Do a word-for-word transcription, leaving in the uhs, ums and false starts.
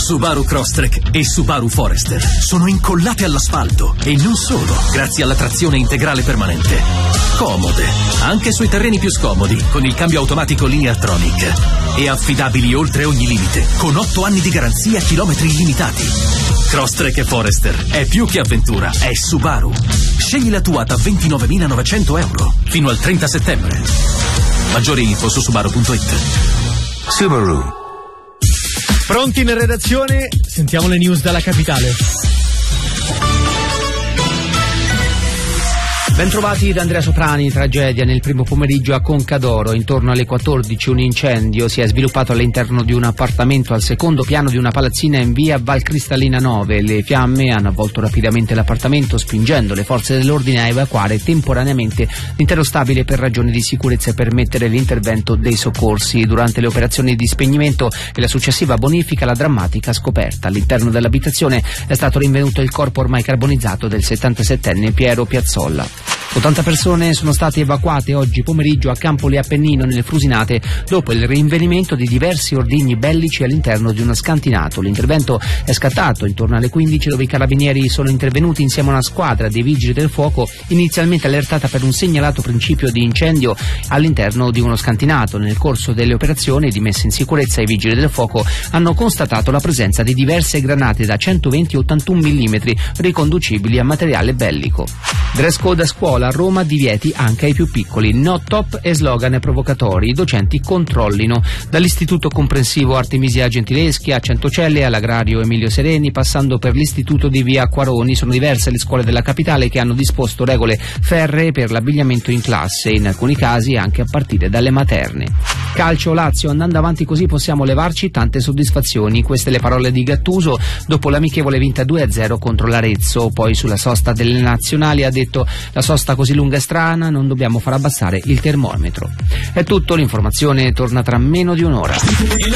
Subaru Crosstrek e Subaru Forester sono incollate all'asfalto e non solo, grazie alla trazione integrale permanente. Comode, anche sui terreni più scomodi, con il cambio automatico Lineartronic. E affidabili oltre ogni limite, con otto anni di garanzia, chilometri illimitati. Crosstrek e Forester è più che avventura, è Subaru. Scegli la tua da ventinovemilanovecento euro fino al trenta settembre. Maggiori info su subaru punto it. Subaru. Pronti in redazione? Sentiamo le news dalla capitale. Bentrovati da Andrea Soprani. Tragedia nel primo pomeriggio a Concadoro. Intorno alle quattordici un incendio si è sviluppato all'interno di un appartamento al secondo piano di una palazzina in via Valcristallina nove. Le fiamme hanno avvolto rapidamente l'appartamento, spingendo le forze dell'ordine a evacuare temporaneamente l'intero stabile per ragioni di sicurezza e permettere l'intervento dei soccorsi. Durante le operazioni di spegnimento e la successiva bonifica, la drammatica scoperta. All'interno dell'abitazione è stato rinvenuto il corpo ormai carbonizzato del settantasettenne Piero Piazzolla. ottanta persone sono state evacuate oggi pomeriggio a Campoli Appennino, nelle Frusinate, dopo il rinvenimento di diversi ordigni bellici all'interno di uno scantinato. L'intervento è scattato intorno alle quindici, dove i carabinieri sono intervenuti insieme a una squadra dei vigili del fuoco, inizialmente allertata per un segnalato principio di incendio all'interno di uno scantinato. Nel corso delle operazioni di messa in sicurezza, i vigili del fuoco hanno constatato la presenza di diverse granate da centoventi e ottantuno millimetri riconducibili a materiale bellico. Dress code a scuola, a Roma divieti anche ai più piccoli, no top e slogan provocatori, i docenti controllino. Dall'istituto comprensivo Artemisia Gentileschi a Centocelle, all'agrario Emilio Sereni, passando per l'istituto di via Quaroni, sono diverse le scuole della capitale che hanno disposto regole ferree per l'abbigliamento in classe, in alcuni casi anche a partire dalle materne. Calcio Lazio, andando avanti così possiamo levarci tante soddisfazioni, queste le parole di Gattuso dopo l'amichevole vinta due a zero contro l'Arezzo. Poi sulla sosta delle nazionali ha detto: la sosta così lunga e strana, non dobbiamo far abbassare il termometro. È tutto, l'informazione torna tra meno di un'ora.